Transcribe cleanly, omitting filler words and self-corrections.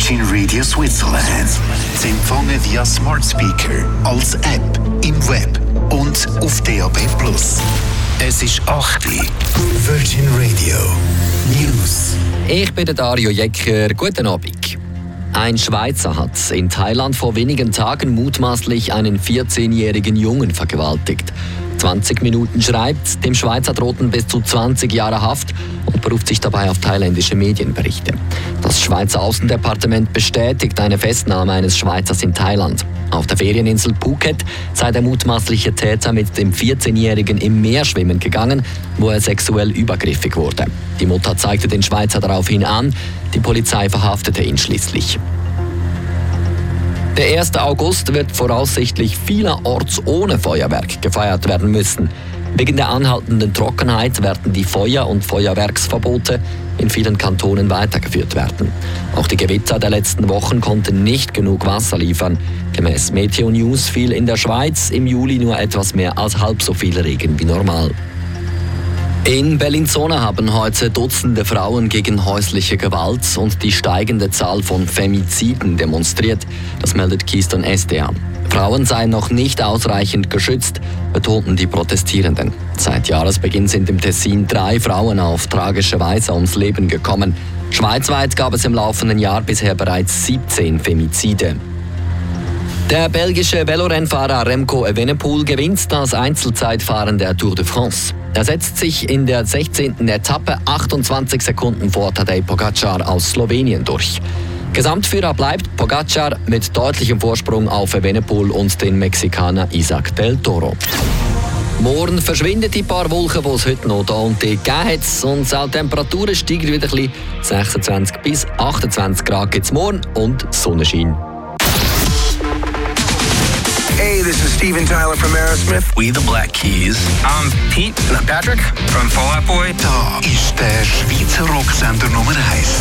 Virgin Radio Switzerland. Sie empfangen via Smart Speaker, als App, im Web und auf DAB+. Es ist 8 Uhr. Virgin Radio News. Ich bin der Dario Jecker. Guten Abend. Ein Schweizer hat in Thailand vor wenigen Tagen mutmaßlich einen 14-jährigen Jungen vergewaltigt. 20 Minuten schreibt, dem Schweizer drohten bis zu 20 Jahre Haft und beruft sich dabei auf thailändische Medienberichte. Das Schweizer Außendepartement bestätigt eine Festnahme eines Schweizers in Thailand. Auf der Ferieninsel Phuket sei der mutmaßliche Täter mit dem 14-Jährigen im Meer schwimmen gegangen, wo er sexuell übergriffig wurde. Die Mutter zeigte den Schweizer daraufhin an, die Polizei verhaftete ihn schließlich. Der 1. August wird voraussichtlich vielerorts ohne Feuerwerk gefeiert werden müssen. Wegen der anhaltenden Trockenheit werden die Feuer- und Feuerwerksverbote in vielen Kantonen weitergeführt werden. Auch die Gewitter der letzten Wochen konnten nicht genug Wasser liefern. Gemäß Meteo News fiel in der Schweiz im Juli nur etwas mehr als halb so viel Regen wie normal. In Bellinzona haben heute Dutzende Frauen gegen häusliche Gewalt und die steigende Zahl von Femiziden demonstriert. Das meldet Keystone SDA. Frauen seien noch nicht ausreichend geschützt, betonten die Protestierenden. Seit Jahresbeginn sind im Tessin 3 Frauen auf tragische Weise ums Leben gekommen. Schweizweit gab es im laufenden Jahr bisher bereits 17 Femizide. Der belgische Velorennfahrer Remco Evenepoel gewinnt das Einzelzeitfahren der Tour de France. Er setzt sich in der 16. Etappe 28 Sekunden vor Tadej Pogačar aus Slowenien durch. Gesamtführer bleibt Pogačar mit deutlichem Vorsprung auf Evenepoel und den Mexikaner Isaac del Toro. Morgen verschwinden die paar Wolken, die es heute noch da und dort gegeben hat. Und die Temperaturen steigen wieder ein bisschen. 26 bis 28 Grad gibt es morgen und Sonnenschein. Hey, this is Steven Tyler from Aerosmith. We the Black Keys. I'm Pete. And I'm Patrick from Fall Out Boy. Da ist der Schweizer Rocksender Nummer 1.